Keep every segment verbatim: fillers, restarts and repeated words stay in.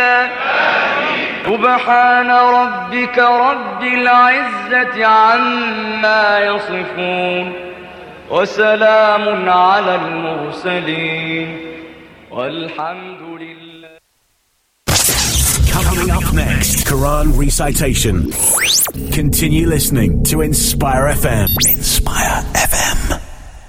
سبحان ربك رب العزة عما يصفون وسلام على المرسلين والحمد لله. Coming up next, Quran recitation. Continue listening to Inspire F M. Inspire F M.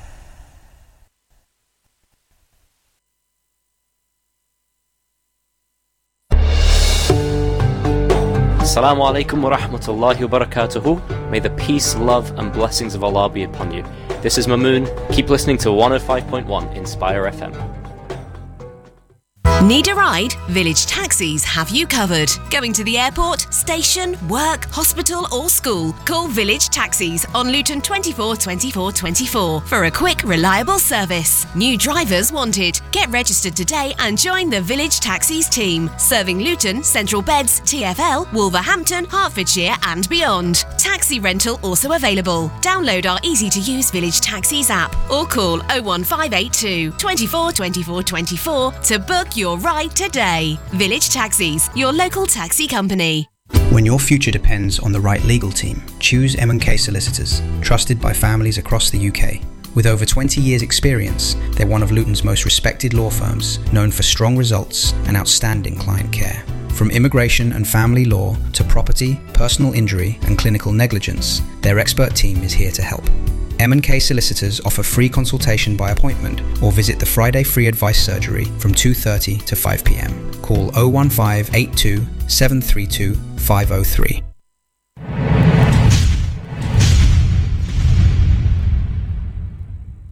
Assalamu alaikum wa rahmatullahi wa barakatuhu. May the peace, love and blessings of Allah be upon you. This is Mamoon. Keep listening to one oh five point one Inspire F M. Need a ride? Village Taxis have you covered. Going to the airport, station, work, hospital or school? Call Village Taxis on Luton twenty-four twenty-four twenty-four for a quick, reliable service. New drivers wanted. Get registered today and join the Village Taxis team, serving Luton, Central Beds, T F L, Wolverhampton, Hertfordshire and beyond. Taxi rental also available. Download our easy-to-use Village Taxis app or call oh one five eight two, twenty-four twenty-four twenty-four to book your ride today. Village Taxis, your local taxi company. When your future depends on the right legal team, choose M and K Solicitors, trusted by families across the U K. With over twenty years experience, they're one of Luton's most respected law firms, known for strong results and outstanding client care. From immigration and family law to property, personal injury and clinical negligence, their expert team is here to help. M and K Solicitors offer free consultation by appointment or visit the Friday Free Advice Surgery from two thirty to five p m. Call oh one five eight two, seven three two, five oh three.